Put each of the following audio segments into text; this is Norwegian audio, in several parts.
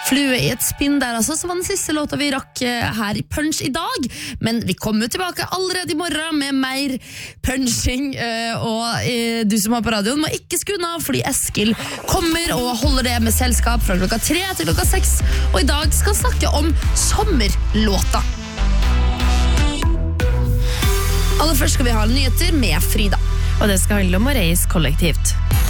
Flue i et spinn der altså, som var den siste låta vi rakk her i Punch i dag. Men vi kommer tilbake allerede i morgen med mer punching, og du som har på radioen må ikke skru av, fordi Eskil kommer og holder det med selskap fra klokka 3 til klokka 6, og i dag skal snakke om sommerlåta. Aller først skal vi ha nyheter med Frida. Og det skal handle om å reise kollektivt.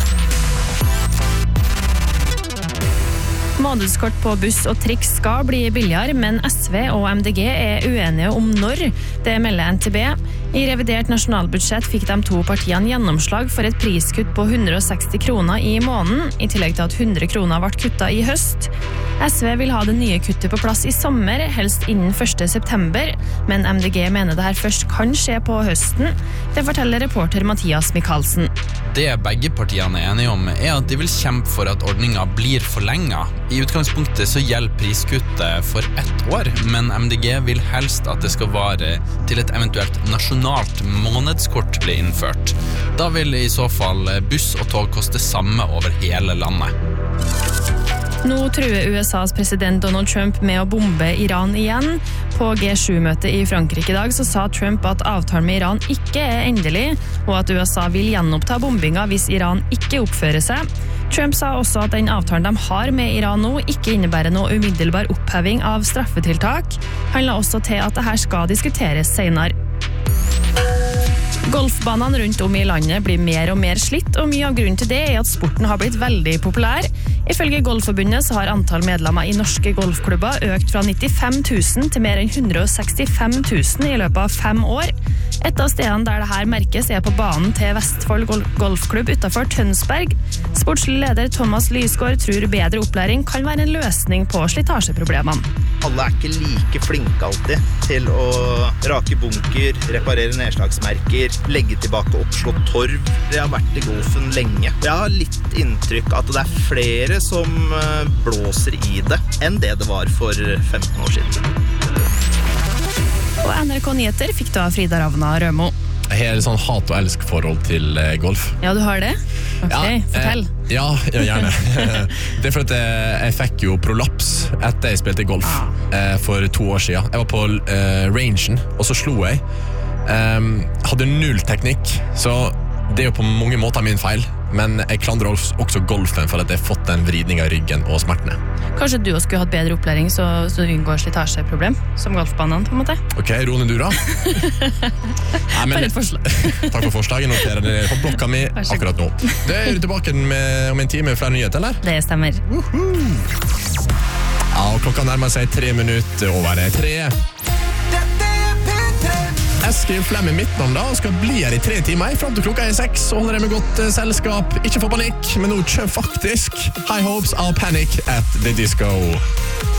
Månedskort på buss og trikk skal bli billigere, men SV og MDG er uenige om når. Det melder NTB. I revidert nasjonalbudsjett fikk de to partiene gjennomslag for et priskutt på 160 kroner i måneden, i tillegg til at 100 kroner ble kuttet i høst. SV vil ha det nye kuttet på plass i sommer, helst innen 1. september, men MDG mener det her først kan skje på høsten. Det forteller reporter Mathias Michaelsen. Det begge partiene er enige om er at de vil kjempe for at ordningen blir forlenget. I utgangspunktet så gjelder priskuttet for 1 år, men MDG vil helst at det skal vare til et eventuelt nasjonalt månedskort blir innført. Da vil i så fall buss og tog koste samme over hele landet. Nå truer USAs president Donald Trump med å bombe Iran igjen. På G7-møtet i Frankrike i dag så sa Trump at avtalen med Iran ikke er endelig, og at USA vil gjenoppta bombinga hvis Iran ikke oppfører seg. Trump sa også at den avtalen de har med Iran nå ikke innebærer noe umiddelbar oppheving av straffetiltak. Han la også til at dette skal diskuteres senere. Golfbanene rundt om i landet blir mer og mer slitt, og mye av grunnen til det er at sporten har blitt veldig populær. Ifølge Golfforbundet så har antall medlemmer i norske golfklubber økt fra 95 000 til mer enn 165 000 i løpet av 5 år. Et av stedene der dette merkes er på banen til Vestfold Golfklubb utenfor Tønsberg. Sportslig leder Thomas Lysgård tror bedre opplæring kan være en løsning på slitasjeproblemene. Alle er ikke like flinke alltid til å rake bunker, reparere nedslagsmerker, legge tilbake oppslått torv. Jeg har vært i golfen lenge. Jeg har litt inntrykk at det er flere som blåser i det enn det det var for 15 år siden. Og NRK Nyheter fikk du av Frida Ravna Rømo. Jeg har et sånn hat- og elsk-forhold til golf. Ja, du har det? Ok, fortell. Ja, gjerne. Det er for at jeg fikk jo prolaps etter jeg spilte golf for 2 år siden. Jeg var på rangen, og så slo jeg. Hadde 0 teknikk, så det er jo på mange måter min feil, men jeg klandrer også golfen for at jeg har fått den vridningen i ryggen og smertene. Kanskje du også skulle hatt bedre opplæring så du unngår slitasjeproblem, som golfbanen på en måte? Ok, Rone, du da? Bare et forslag. Takk for forslaget, noterer det på blokka mi akkurat nå. Det er du tilbake om en time med flere nyheter, eller? Det stemmer. Ja, og klokka nærmer seg 3 minutter over 3. Eskil Flemme mitt navn da, og skal bli her i 3 timer, frem til klokka 6, og holder det med godt selskap. Ikke få panikk, men nå kjøp faktisk High Hopes av Panic at the Disco.